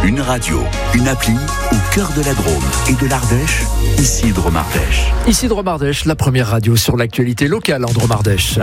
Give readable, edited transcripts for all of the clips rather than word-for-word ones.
Une radio, une appli au cœur de la Drôme et de l'Ardèche, ici Drôme-Ardèche. Ici Drôme-Ardèche, la première radio sur l'actualité locale en Drôme-Ardèche.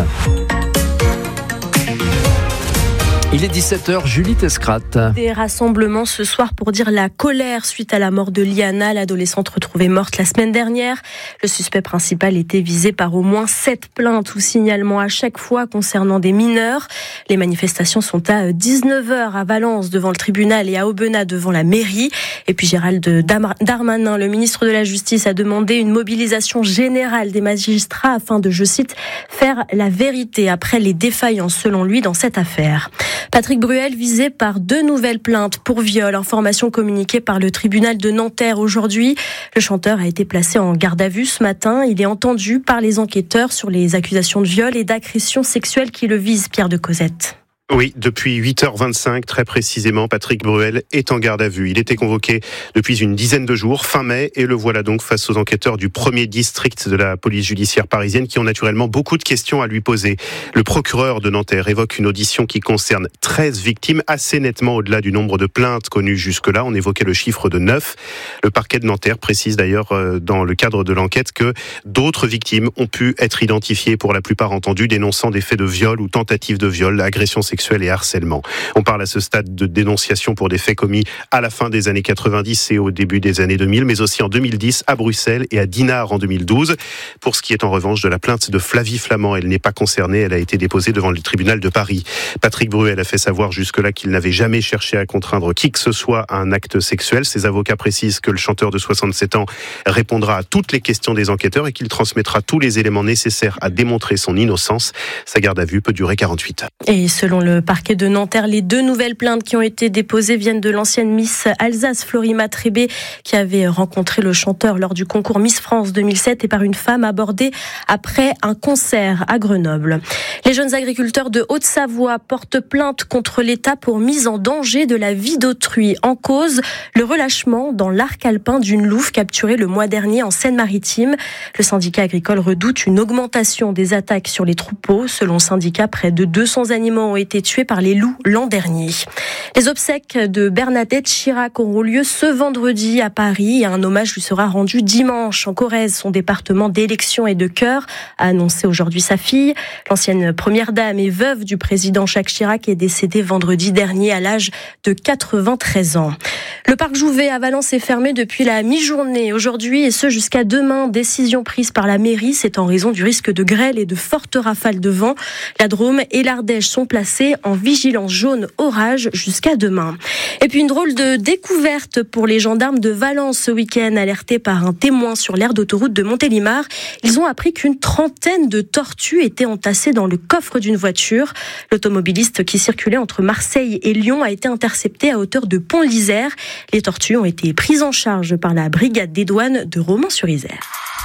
Il est 17h, Julie Tescrate. Des rassemblements ce soir pour dire la colère suite à la mort de Liana, l'adolescente retrouvée morte la semaine dernière. Le suspect principal était visé par au moins 7 plaintes ou signalements à chaque fois concernant des mineurs. Les manifestations sont à 19h à Valence devant le tribunal et à Aubenas devant la mairie. Et puis Gérald Darmanin, le ministre de la Justice, a demandé une mobilisation générale des magistrats afin de, je cite, faire la vérité après les défaillances selon lui dans cette affaire. Patrick Bruel visé par 2 nouvelles plaintes pour viol. Information communiquée par le tribunal de Nanterre aujourd'hui. Le chanteur a été placé en garde à vue ce matin. Il est entendu par les enquêteurs sur les accusations de viol et d'agression sexuelle qui le visent, Pierre de Cosette. Oui, depuis 8h25, très précisément, Patrick Bruel est en garde à vue. Il était convoqué depuis une dizaine de jours, fin mai, et le voilà donc face aux enquêteurs du 1er district de la police judiciaire parisienne qui ont naturellement beaucoup de questions à lui poser. Le procureur de Nanterre évoque une audition qui concerne 13 victimes, assez nettement au-delà du nombre de plaintes connues jusque-là. On évoquait le chiffre de 9. Le parquet de Nanterre précise d'ailleurs dans le cadre de l'enquête que d'autres victimes ont pu être identifiées, pour la plupart entendues, dénonçant des faits de viol ou tentatives de viol, agression sexuelle et harcèlement. On parle à ce stade de dénonciation pour des faits commis à la fin des années 90 et au début des années 2000, mais aussi en 2010 à Bruxelles et à Dinard en 2012. Pour ce qui est en revanche de la plainte de Flavie Flamand, elle n'est pas concernée, elle a été déposée devant le tribunal de Paris. Patrick Bruel a fait savoir jusque-là qu'il n'avait jamais cherché à contraindre qui que ce soit à un acte sexuel. Ses avocats précisent que le chanteur de 67 ans répondra à toutes les questions des enquêteurs et qu'il transmettra tous les éléments nécessaires à démontrer son innocence. Sa garde à vue peut durer 48 heures. Et selon le parquet de Nanterre, les 2 nouvelles plaintes qui ont été déposées viennent de l'ancienne Miss Alsace, Florima Trébé, qui avait rencontré le chanteur lors du concours Miss France 2007 et par une femme abordée après un concert à Grenoble. Les jeunes agriculteurs de Haute-Savoie portent plainte contre l'État pour mise en danger de la vie d'autrui. En cause, le relâchement dans l'arc alpin d'une louve capturée le mois dernier en Seine-Maritime. Le syndicat agricole redoute une augmentation des attaques sur les troupeaux. Selon le syndicat, près de 200 animaux ont été tués par les loups l'an dernier. Les obsèques de Bernadette Chirac auront lieu ce vendredi à Paris et un hommage lui sera rendu dimanche en Corrèze. Son département d'élection et de cœur a annoncé aujourd'hui sa fille. L'ancienne première dame et veuve du président Jacques Chirac est décédée vendredi dernier à l'âge de 93 ans. Le parc Jouvet à Valence est fermé depuis la mi-journée aujourd'hui et ce jusqu'à demain. Décision prise par la mairie, c'est en raison du risque de grêle et de fortes rafales de vent. La Drôme et l'Ardèche sont placés en vigilance jaune orage jusqu'à demain. Et puis une drôle de découverte pour les gendarmes de Valence ce week-end, alertés par un témoin sur l'aire d'autoroute de Montélimar. Ils ont appris qu'une trentaine de tortues étaient entassées dans le coffre d'une voiture. L'automobiliste qui circulait entre Marseille et Lyon a été intercepté à hauteur de Pont-l'Isère. Les tortues ont été prises en charge par la brigade des douanes de Romans-sur-Isère.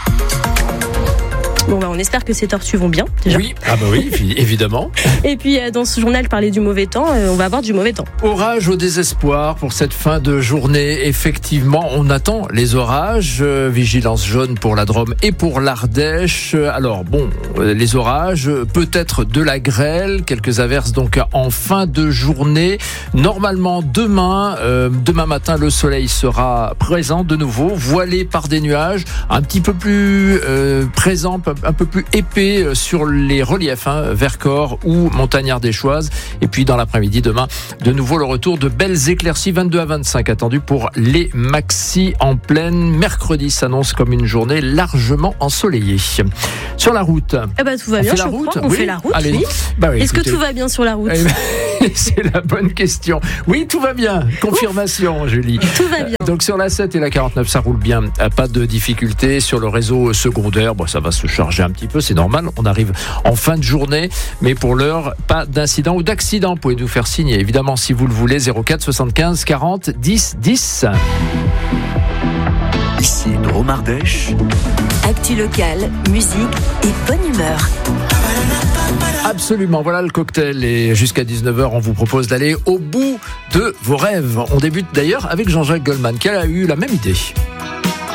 Bon, on espère que ces tortues vont bien, déjà. Oui, évidemment. Et puis, dans ce journal, je parlais du mauvais temps. On va avoir du mauvais temps. Orage au désespoir pour cette fin de journée. Effectivement, on attend les orages. Vigilance jaune pour la Drôme et pour l'Ardèche. Alors, les orages, peut-être de la grêle. Quelques averses donc en fin de journée. Normalement, demain matin, le soleil sera présent de nouveau, voilé par des nuages, un petit peu plus présent, un peu plus épais sur les reliefs, Vercors ou Montagnard-des-Choises. Et puis dans l'après-midi, demain, de nouveau le retour de belles éclaircies, 22 à 25 attendus pour les maxis en pleine. Mercredi s'annonce comme une journée largement ensoleillée. Sur la route. Tout va bien, je crois. On fait la route, allez. Oui. Est-ce que tout va bien sur la route ? C'est la bonne question. Oui, tout va bien. Confirmation, Julie. Tout va bien. Donc sur la 7 et la 49, ça roule bien. Pas de difficulté. Sur le réseau secondaire, ça va se charger un petit peu, c'est normal. On arrive en fin de journée. Mais pour l'heure, pas d'incident ou d'accident. Vous pouvez nous faire signe, évidemment, si vous le voulez, 04 75 40 10 10. Ici Drôme-Ardèche. Actu locale, musique et bonne humeur. Absolument, voilà le cocktail. Et jusqu'à 19h, on vous propose d'aller au bout de vos rêves. On débute d'ailleurs avec Jean-Jacques Goldman, qui a eu la même idée.